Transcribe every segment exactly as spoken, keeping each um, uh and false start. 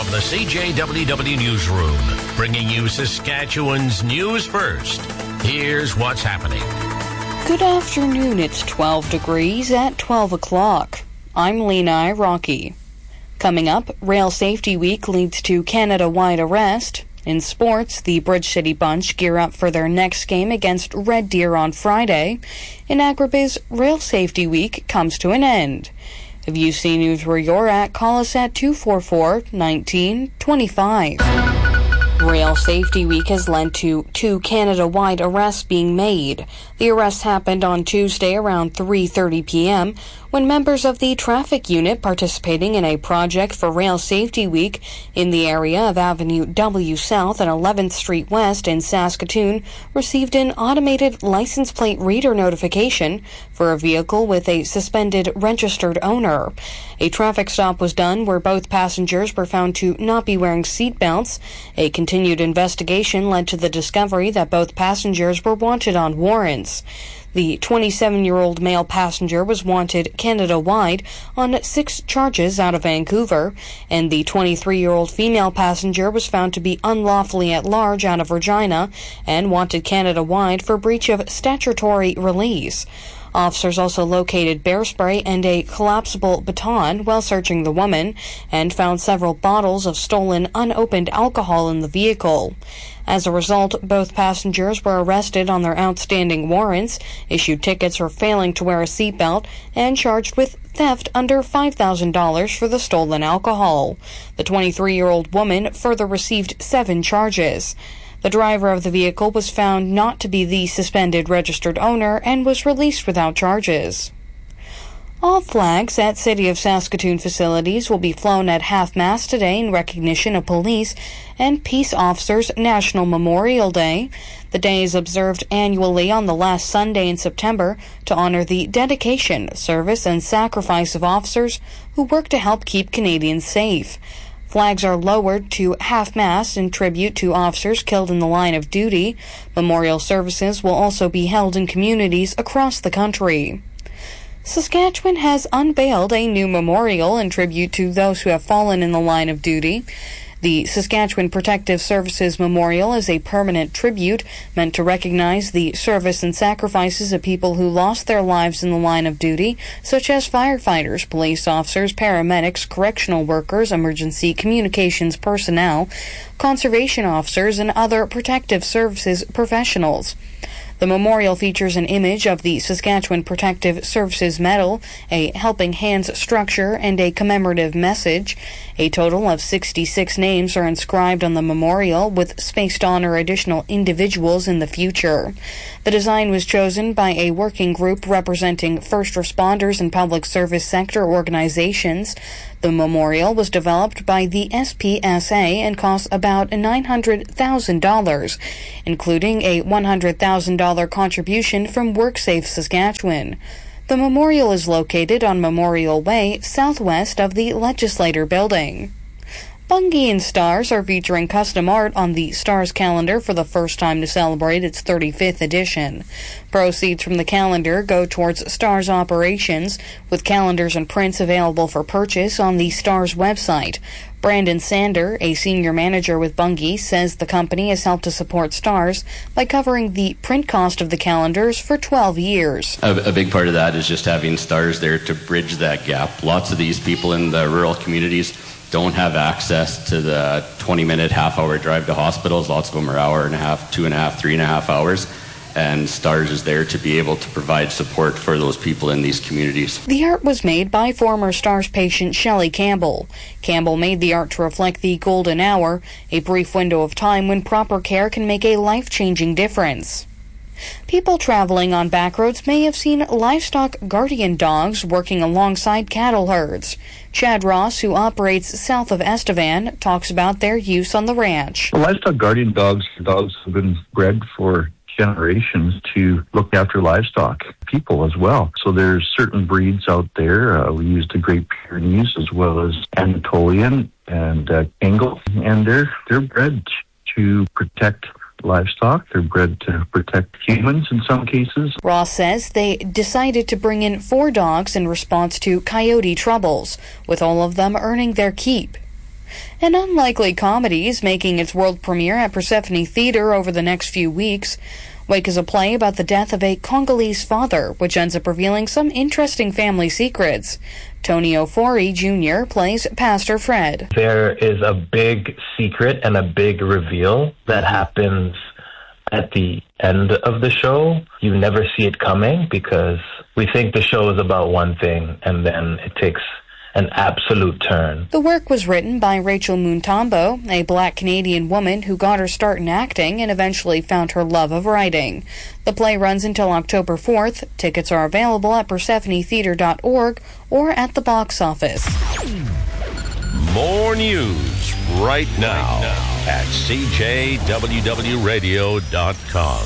the C J W W Newsroom, bringing you Saskatchewan's news first. Here's what's happening. Good afternoon. It's twelve degrees at twelve o'clock. I'm Lena Rocky. Coming up, Rail Safety Week leads to Canada-wide arrest. In sports, the Bridge City Bunch gear up for their next game against Red Deer on Friday. In Agribiz, Rail Safety Week comes to an end. If you see news where you're at, call us at two four four, one nine two five. Rail Safety Week has led to two Canada-wide arrests being made. The arrest happened on Tuesday around three thirty p.m. when members of the traffic unit participating in a project for Rail Safety Week in the area of Avenue W South and eleventh Street West in Saskatoon received an automated license plate reader notification for a vehicle with a suspended registered owner. A traffic stop was done where both passengers were found to not be wearing seat belts. A continued investigation led to the discovery that both passengers were wanted on warrants. The twenty-seven-year-old male passenger was wanted Canada-wide on six charges out of Vancouver, and the twenty-three-year-old female passenger was found to be unlawfully at large out of Regina and wanted Canada-wide for breach of statutory release. Officers also located bear spray and a collapsible baton while searching the woman and found several bottles of stolen unopened alcohol in the vehicle. As a result, both passengers were arrested on their outstanding warrants, issued tickets for failing to wear a seatbelt, and charged with theft under five thousand dollars for the stolen alcohol. The twenty-three-year-old woman further received seven charges. The driver of the vehicle was found not to be the suspended registered owner and was released without charges. All flags at City of Saskatoon facilities will be flown at half-mast today in recognition of Police and Peace Officers National Memorial Day. The day is observed annually on the last Sunday in September to honor the dedication, service, and sacrifice of officers who work to help keep Canadians safe. Flags are lowered to half-mast in tribute to officers killed in the line of duty. Memorial services will also be held in communities across the country. Saskatchewan has unveiled a new memorial in tribute to those who have fallen in the line of duty. The Saskatchewan Protective Services Memorial is a permanent tribute meant to recognize the service and sacrifices of people who lost their lives in the line of duty, such as firefighters, police officers, paramedics, correctional workers, emergency communications personnel, conservation officers, and other protective services professionals. The memorial features an image of the Saskatchewan Protective Services Medal, a Helping Hands structure, and a commemorative message. A total of sixty-six names are inscribed on the memorial, with space to honor additional individuals in the future. The design was chosen by a working group representing first responders and public service sector organizations. The memorial was developed by the S P S A and costs about nine hundred thousand dollars, including a one hundred thousand dollars contribution from WorkSafe Saskatchewan. The memorial is located on Memorial Way, southwest of the Legislator Building. Bungie and Stars are featuring custom art on the Stars calendar for the first time to celebrate its thirty-fifth edition. Proceeds from the calendar go towards Stars operations, with calendars and prints available for purchase on the Stars website. Brandon Sander, a senior manager with Bungie, says the company has helped to support Stars by covering the print cost of the calendars for twelve years. A, a big part of that is just having Stars there to bridge that gap. Lots of these people in the rural communities don't have access to the twenty-minute, half-hour drive to hospitals. Lots of them are hour and a half, two and a half, three and a half hours. And Stars is there to be able to provide support for those people in these communities. The art was made by former Stars patient Shelley Campbell. Campbell made the art to reflect the golden hour, a brief window of time when proper care can make a life-changing difference. People traveling on backroads may have seen livestock guardian dogs working alongside cattle herds. Chad Ross, who operates south of Estevan, talks about their use on the ranch. The livestock guardian dogs are dogs have been bred for generations to look after livestock, people as well. So there's certain breeds out there. Uh, we use the Great Pyrenees as well as Anatolian and uh, Engel, and they're they're bred to protect livestock. They're bred to protect humans in some cases. Ross says they decided to bring in four dogs in response to coyote troubles, with all of them earning their keep. An unlikely comedy is making its world premiere at Persephone Theatre over the next few weeks. Wake is a play about the death of a Congolese father, which ends up revealing some interesting family secrets. Tony Ofori Junior plays Pastor Fred. There is a big secret and a big reveal that happens at the end of the show. You never see it coming because we think the show is about one thing, and then it takes an absolute turn. The work was written by Rachel Muntombo, a black Canadian woman who got her start in acting and eventually found her love of writing. The play runs until October fourth. Tickets are available at persephone theatre dot org or at the box office. More news right now at C J W W radio dot com.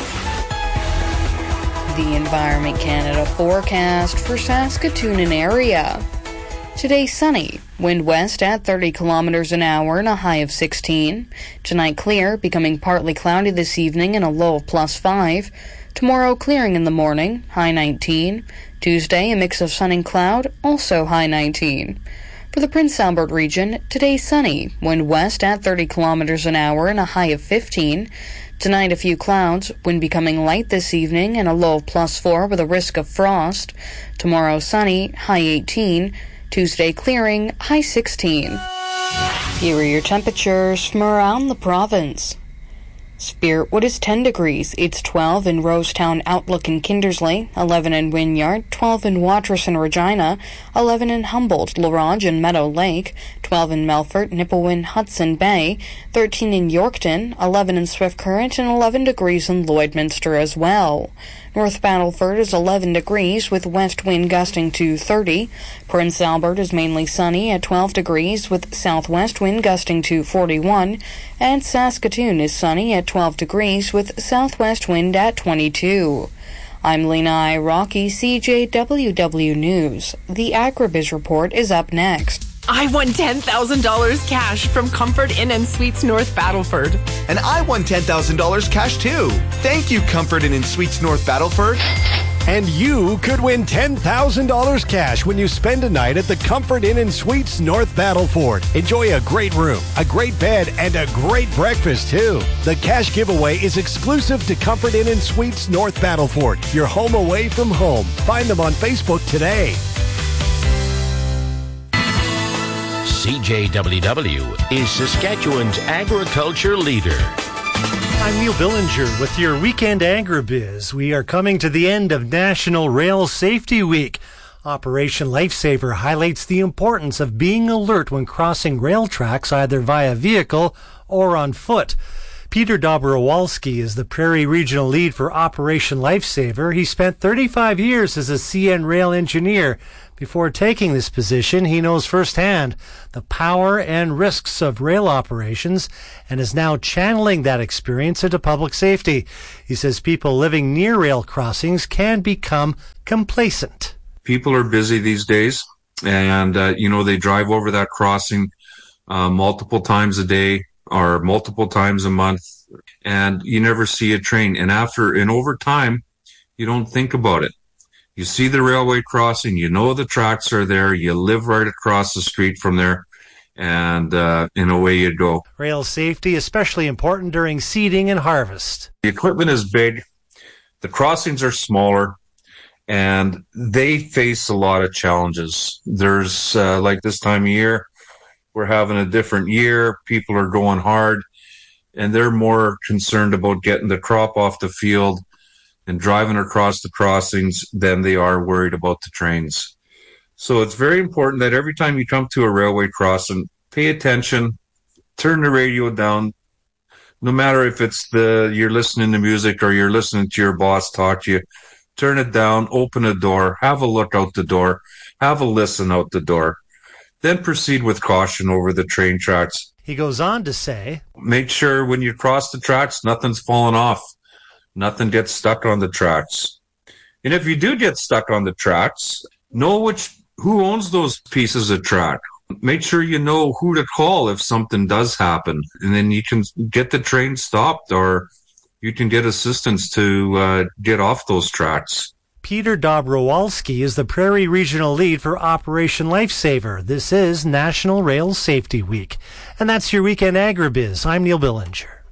The Environment Canada forecast for Saskatoon and area. Today sunny, wind west at thirty kilometers an hour and a high of sixteen. Tonight clear, becoming partly cloudy this evening and a low of plus five. Tomorrow clearing in the morning, high nineteen. Tuesday a mix of sun and cloud, also high nineteen. For the Prince Albert region, today sunny, wind west at thirty kilometers an hour and a high of fifteen. Tonight a few clouds, wind becoming light this evening and a low of plus four with a risk of frost. Tomorrow sunny, high eighteen. Tuesday clearing, high sixteen. Here are your temperatures from around the province. Spiritwood is ten degrees. It's twelve in Rosetown, Outlook, and Kindersley, eleven in Wynyard, twelve in Watrous and Regina, eleven in Humboldt, La Ronge, and Meadow Lake, twelve in Melfort, Nipawin, Hudson Bay, thirteen in Yorkton, eleven in Swift Current, and eleven degrees in Lloydminster as well. North Battleford is eleven degrees with west wind gusting to thirty. Prince Albert is mainly sunny at twelve degrees with southwest wind gusting to forty-one. And Saskatoon is sunny at twelve degrees with southwest wind at twenty-two. I'm Lena Rocky, C J W W News. The Agribiz Report is up next. I won ten thousand dollars cash from Comfort Inn and Suites North Battleford. And I won ten thousand dollars cash too. Thank you, Comfort Inn and Suites North Battleford. And you could win ten thousand dollars cash when you spend a night at the Comfort Inn and Suites North Battleford. Enjoy a great room, a great bed, and a great breakfast too. The cash giveaway is exclusive to Comfort Inn and Suites North Battleford, your home away from home. Find them on Facebook today. C J W W is Saskatchewan's agriculture leader. I'm Neil Billinger with your Weekend Agribiz. We are coming to the end of National Rail Safety Week. Operation Lifesaver highlights the importance of being alert when crossing rail tracks either via vehicle or on foot. Peter Dobrowolski is the Prairie Regional Lead for Operation Lifesaver. He spent thirty-five years as a C N Rail engineer. Before taking this position, he knows firsthand the power and risks of rail operations and is now channeling that experience into public safety. He says people living near rail crossings can become complacent. People are busy these days, and, uh, you know, they drive over that crossing uh, multiple times a day or multiple times a month, and you never see a train. And after, and over time, you don't think about it. You see the railway crossing, you know the tracks are there, you live right across the street from there, and uh, and away you go. Rail safety especially important during seeding and harvest. The equipment is big, the crossings are smaller, and they face a lot of challenges. There's, uh, like this time of year, we're having a different year, people are going hard, and they're more concerned about getting the crop off the field and driving across the crossings than they are worried about the trains. So it's very important that every time you come to a railway crossing, pay attention, turn the radio down, no matter if it's the you're listening to music or you're listening to your boss talk to you, turn it down, open a door, have a look out the door, have a listen out the door, then proceed with caution over the train tracks. He goes on to say, make sure when you cross the tracks, nothing's falling off. Nothing gets stuck on the tracks. And if you do get stuck on the tracks, know which who owns those pieces of track. Make sure you know who to call if something does happen. And then you can get the train stopped or you can get assistance to uh, get off those tracks. Peter Dobrowolski is the Prairie Regional Lead for Operation Lifesaver. This is National Rail Safety Week. And that's your Weekend Agribiz. I'm Neil Billinger.